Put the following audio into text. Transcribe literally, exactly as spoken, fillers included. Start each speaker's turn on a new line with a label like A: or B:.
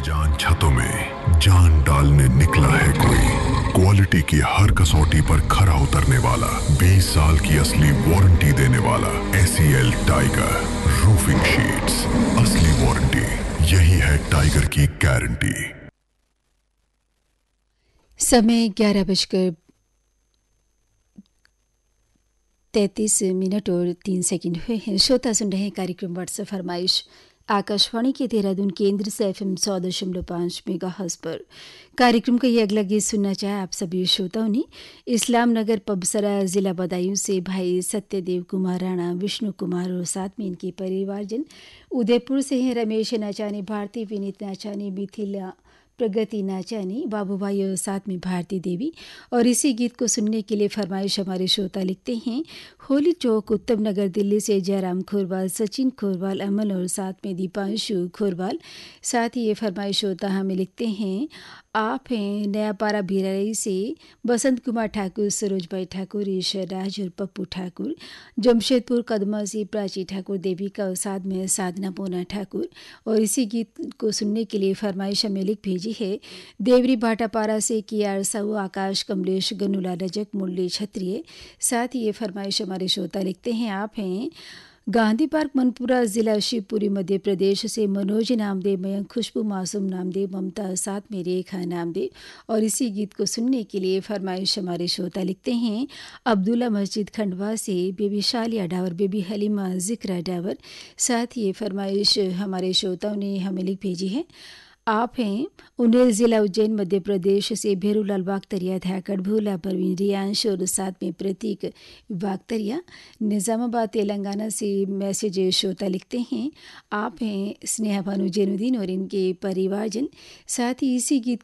A: बेजान छतों में जान डालने निकला है कोई। क्वालिटी की हर कसौटी पर खरा उतरने वाला, बीस साल की असली वारंटी देने वाला एसीएल टाइगर रूफिंग शीट्स। असली वारंटी, यही है टाइगर की गारंटी।
B: समय ग्यारह बजकर तैंतीस मिनट और तीन सेकंड हुए हैं। श्रोता सुन रहे हैं कार्यक्रम व्हाट्सएप फरमाइश आकाशवाणी के देहरादून केंद्र से एफ एम सौ दशमलव पाँच मेगा हर्ट्ज पर। कार्यक्रम का ये अगला गीत सुनना चाहे आप सभी श्रोताओं ने। इस्लाम नगर पबसरा जिला बदायूं से भाई सत्यदेव कुमार राणा, विष्णु कुमार और साथ में इनके परिवारजन। उदयपुर से हैं रमेश नाचानी, भारती विनीत नाचानी, मिथिला प्रगति नाचानी, बाबू भाई और साथ में भारती देवी। और इसी गीत को सुनने के लिए फरमाइश हमारे श्रोता लिखते हैं होली चौक उत्तम नगर दिल्ली से जयराम खोरवाल, सचिन खोरवाल, अमन और साथ में दीपांशु खोरवाल। साथ ही ये फरमाइश श्रोता हमें लिखते हैं आप हैं नयापारा भिराई से बसंत कुमार ठाकुर, सरोज भाई ठाकुर, ईश्वर राज और पप्पू ठाकुर। जमशेदपुर कदमा से प्राची ठाकुर, देविका और साथ में साधना पोना ठाकुर। और इसी गीत को सुनने के लिए फरमाइश हमें लिख भेजी है देवरी भाटापारा से कियार साहू, आकाश, कमलेश, गनुला रजक, मुरली क्षत्रिय। साथ ही ये फरमाइश हमारे श्रोता लिखते हैं आप हैं गांधी पार्क मनपुरा जिला शिवपुरी मध्य प्रदेश से मनोज नामदेव, मयंक, खुशबू, मासूम नामदेव, ममता, साथ में रेखा नामदेव। और इसी गीत को सुनने के लिए फरमाइश हमारे श्रोता लिखते हैं अब्दुल्ला मस्जिद खंडवा से बेबी शालिया डावर, बेबी हलीमा जिक्रा डावर। साथ ही ये फरमाइश हमारे श्रोताओं ने हमें लिख भेजी है आप हैं उन्हें जिला उज्जैन मध्य प्रदेश से भेरूलाल बागतरिया, धाकड़, भूला, परवीन, रियांश और साथ में प्रतीक बागतरिया। निज़ामाबाद तेलंगाना से मैसेज श्रोता लिखते हैं आप हैं स्नेहा भानु जैनुद्दीन और इनके परिवारजन। साथ ही इसी गीत